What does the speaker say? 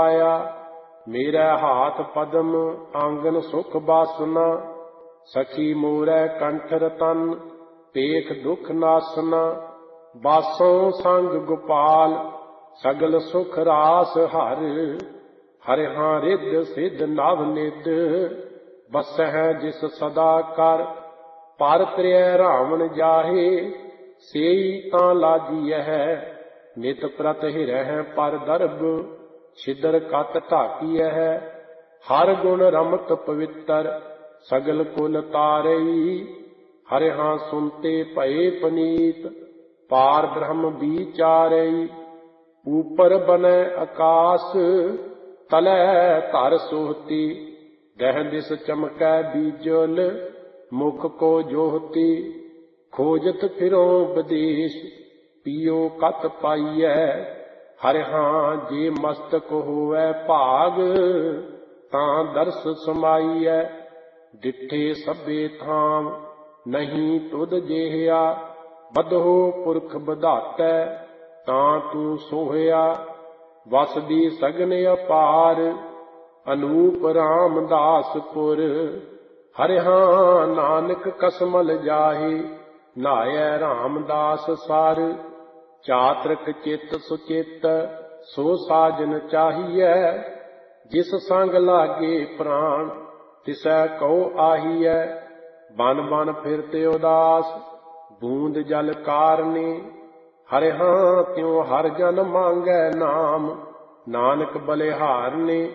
आया। मेरा हाथ पद्म आंगन सुख बासना, सखी मोरै कंठ रतन पेख दुख नासना। बासों संग गोपाल सगल सुख रास हर, हरिहां रिद्ध सिद्ध नव निध बसਹਿ जिस सदा कर। पर त्रिय रावण जाहे सेई तां लाजियह, नित प्रत हिरह पर दरब छिदर कत ढाकीयह। हर गुण रमत पवित्र सगल कुल तारई, हरिहां सुनते भये पनीत पार ब्रह्म विचारई। ऊपर बनै आकाश तलै धर सोहती, दह दिस चमकै बीजल मुख को जोहती। खोजत फिरो विदेश पियो कत पाइयै, हरिहां जे मस्तक होवै भाग तां दर्श समाइयै। डिठे सभे थाम नहीं तुध जेहिया, बधो पुरख बधातै तां तू सोहिया। वसदी सगन अपार अनूप रामदासपुर, हरिहां नानक कसमल जाहि नायै रामदास सर। चातृक चित सुचित सो साजन चाहिए, जिस संग लागे प्राण तिसै कहो आहियै। बन बन फिरते उदास बूंद जल कारने, हरिहां त्यों हर जन मांगै नाम नानक बलिहारने।